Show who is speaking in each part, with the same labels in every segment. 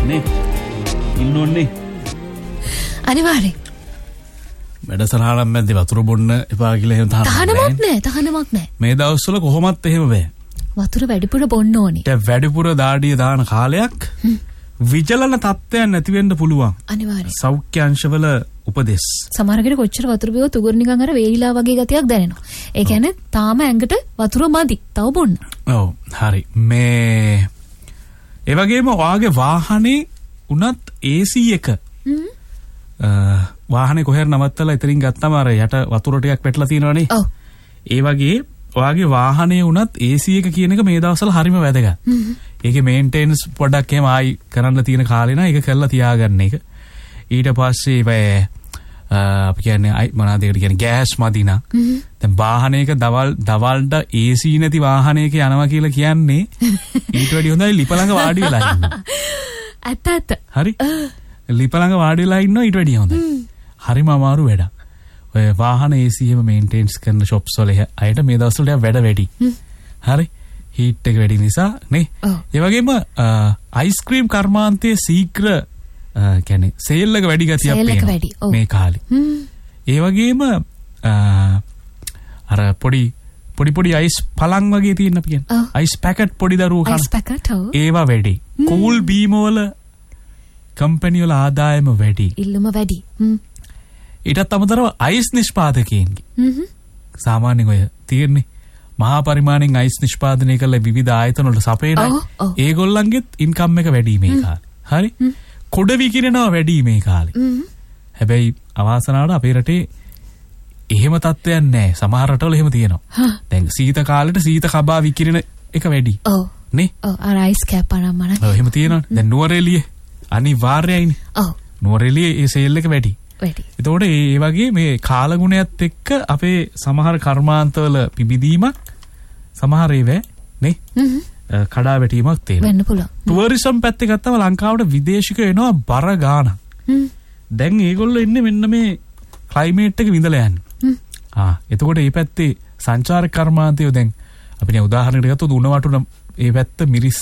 Speaker 1: නේ ඉන්න ඕනේ
Speaker 2: අනිවාර්යෙන්
Speaker 1: වැඩසටහනක් මැද්දේ වතුර බොන්න එපා කියලා එහෙම
Speaker 2: තහනමක් නෑ
Speaker 1: මේ දවස්වල කොහොමත් එහෙම බෑ
Speaker 2: වතුර වැඩිපුර බොන්න ඕනේ
Speaker 1: වැඩිපුර දාඩිය දාන කාලයක් විචලන තත්ත්වයන් නැති වෙන්න පුළුවන්
Speaker 2: අනිවාර්යෙන්
Speaker 1: සෞඛ්‍ය අංශවල උපදෙස්
Speaker 2: සමහරකට කොච්චර වතුර බිව්වොත් උගුර නිකන් අර වේලිලා වගේ ගතියක් දැනෙනවා ඒ කියන්නේ තාම ඇඟට වතුර මදි තව බොන්න
Speaker 1: ඔව් හරි මේ ඒ වගේම ඔයාගේ වාහනේ උනත් AC එක වාහනේ කොහෙර නවත්තලා ඉතින් ගත්තම අර යට වතුර ටිකක් වැටලා තියෙනවනේ
Speaker 2: ඔව්
Speaker 1: ඒ වගේ ඔයාගේ වාහනේ උනත් AC එක කියන එක මේ දවස්වල හරිම වැදගත් ඒකේ මේන්ටේනන්ස් පොඩ්ඩක් එහෙම ආයි කරන්න තියෙන කාලේ නා ඒක කරලා තියාගන්න එක ඊට පස්සේ අපි කියන්නේ මොනවද ඒකට කියන්නේ ගෑස් මදි නම් දැන් වාහනයක දවල්ට AC නැති වාහනයක යනවා කියලා කියන්නේ ඊට වැඩිය හොඳයි ලිප ළඟ වාඩි වෙලා ඉන්න.
Speaker 2: ඇත්ත.
Speaker 1: හරි. ලිප ළඟ වාඩි වෙලා ඉන්නවා ඊට වැඩිය හොඳයි. හරිම අමාරු වැඩක්. ඔය වාහන AC එකම මේන්ටේන්ස් කරන shops වල අයට මේ දවස්වල වැඩ වැඩි. හරි. හීට් එක වැඩි නිසා නේ. ඒ වගේම අයිස්ක්‍රීම් කර්මාන්තයේ සීක්‍ර කියන්නේ සේල් එක වැඩි ගතියක් පේනවා මේ කාලේ. ඒ වගේම අර පොඩි අයිස් පලං වගේ තියෙන අපි කියන්නේ අයිස් පැකට් පොඩි දරුවෝ කන.
Speaker 2: අයිස් පැකට්
Speaker 1: ඒවා වැඩි. කූල් බීම වල කම්පැනි වල ආදායම වැඩි.
Speaker 2: ඉල්ලුම වැඩි.
Speaker 1: ඊටත් අමතරව අයිස් නිෂ්පාදකයන්ගේ සාමාන්‍යයෙන් ඔය තියෙන්නේ මහා පරිමාණයෙන් අයිස් නිෂ්පාදනය කළ විවිධ ආයතන වල සපයන ඒගොල්ලන්ගෙත් ඉන්කම් එක වැඩි මේ කාලේ. හරි? කොඩ විකිරෙනවා වැඩි මේ කාලේ. හැබැයි අවාසනාවට අපේ රටේ එහෙම තත්ත්වයක් නැහැ. සමහර රටවල එහෙම තියෙනවා. දැන් සීත කාලෙට සීත කබා විකිරෙන එක වැඩි.
Speaker 2: ඔව්.
Speaker 1: නේ?
Speaker 2: ඔව් අර අයිස් කැප් අරන් මන.
Speaker 1: ඔව් එහෙම තියෙනවනේ. දැන් නුවරඑළියේ අනිවාර්යයිනේ.
Speaker 2: ඔව්.
Speaker 1: නුවරඑළියේ ඒ සේල් එක වැඩි. එතකොට ඒ වගේ මේ කාලගුණයත් එක්ක අපේ සමහර කර්මාන්තවල පිබිදීමක් සමහර ඒවා නේ කඩා වැටීමක් තියෙනවා.
Speaker 2: වෙන්න පුළුවන්.
Speaker 1: ටුවරිසම් පැත්තේ ගත්තම ලංකාවට විදේශිකයෝ එනවා බර ගාණක්. දැන් ඒගොල්ලෝ ඉන්නේ මෙන්න මේ ක්ලයිමේට් එක විඳලා යන්නේ. එතකොට මේ පැත්තේ සංචාරක කර්මාන්තයෝ දැන් අපි උදාහරණයකට ගත්තොත් උණවටුන ඒ පැත්ත මිරිස්ස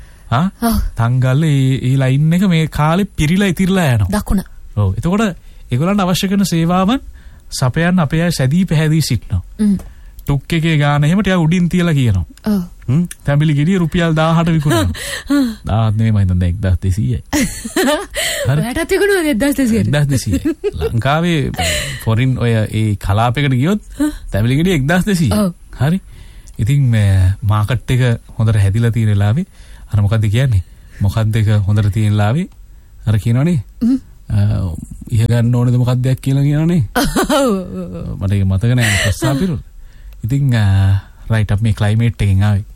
Speaker 1: තංගල්ල ඒ ලයින් එක මේ කාලේ පිරිලා ඉතිරලා යනවා.
Speaker 2: දකුණ.
Speaker 1: ඔව්. එතකොට ඒගොල්ලන්ට අවශ්‍ය කරන සේවාවන් සපයන්න අපේ අය සැදී පැහැදී සිටිනවා. ටුක් එකේ ගාන එහෙම ටික උඩින් තියලා කියනවා.
Speaker 2: ඔව්.
Speaker 1: තැඹිලි ගෙඩිය රුපියල් 1000ට විකුණනවා. 1000 නෙමෙයි මම හිතන්නේ 1200යි.
Speaker 2: හරි. රටත් විකුණුවා 1200ට.
Speaker 1: 1200. ලංකාවේ ෆොරින් ඔය ඒ කලාපයකට ගියොත් තැඹිලි ගෙඩිය 1200. හරි. ඉතින් මාකට් එක හොඳට හැදිලා තියෙන වෙලාවේ අර මොකද්ද කියන්නේ? මොකද්ද එක හොඳට තියෙන වෙලාවේ අර කියනවනේ ඉහ ගන්න ඕනේද මොකක්ද කියලා කියනවනේ. මට ඒක මතක නෑ ප්‍රස්තාපිරු. ඉතින් රයිට් අප් මේ ක්ලයිමේට් එකෙන් ආවේ.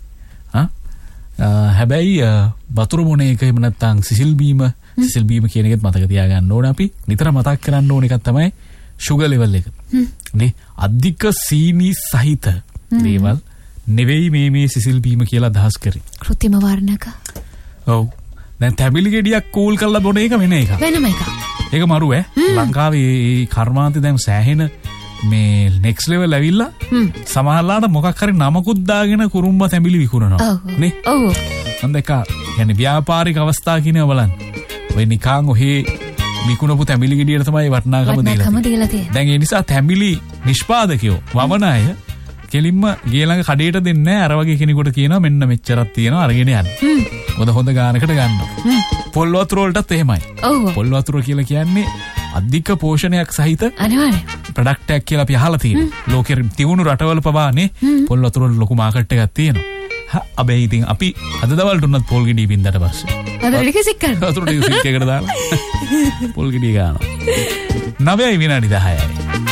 Speaker 1: හැබැයි වතුර මොන එක එහෙම නැත්නම් සිසිල් බීම කියන එකත් මතක තියාගන්න ඕනේ අපි. නිතර මතක් කරන්න ඕන එකක් තමයි sugar level එක. නේ අධික සීනි සහිත දේවල් නෙවෙයි මේ සිසිල් බීම කියලා අදහස් කරේ.
Speaker 2: කෘත්‍රිම වර්ණක.
Speaker 1: ඔව්. දැන් තැඹිලි ගෙඩියක් කූල් කරලා බොන එක වෙන එකක්.
Speaker 2: වෙනම එකක්.
Speaker 1: ඒක මරු ලංකාවේ මේ කර්මාන්තේ දැන් සෑහෙන මේ නෙක්ස්ට් ලෙවල් ඇවිල්ලා සමහරලාට මොකක් හරි නමකුත් දාගෙන කුරුම්බ තැඹිලි විකුණනවා නේ.
Speaker 2: ඔව්.
Speaker 1: මම දැක්කා يعني ව්‍යාපාරික අවස්ථා කියනවා බලන්න. ඔය නිකන් ඔහේ විකුණපු තැඹිලි ගෙඩියට තමයි වටිනාකම දීලා තියෙන්නේ. දැන් ඒ නිසා තැඹිලි නිෂ්පාදකයෝ වවන අය කෙලින්ම ගේ ළඟ කඩේට දෙන්නේ නැහැ. අර වගේ කෙනෙකුට කියනවා මෙන්න මෙච්චරක් තියෙනවා අරගෙන යන්න. හොඳ ගානකට ගන්නවා. පොල් වතුර වලටත් එහෙමයි. පොල් වතුර කියලා කියන්නේ අධික පෝෂණයක් සහිත
Speaker 2: අනිවාර්යයෙන්
Speaker 1: ප්‍රොඩක්ට් එකක් කියලා අපි අහලා තියෙනවා. ලෝකෙ තියුණු රටවල පවානේ පොල් වතුර වල ලොකු මාකට් එකක් තියෙනවා. හැබැයි ඉතින් අපි අද දවල්ට උනත් පොල් ගෙඩිය බින්දට පස්සේ
Speaker 2: වතුර ටික සික් කරනවා.
Speaker 1: වතුර ටික සික් එකකට දාලා පොල් ගෙඩිය ගන්නවා. 9 විනාඩි 10යි.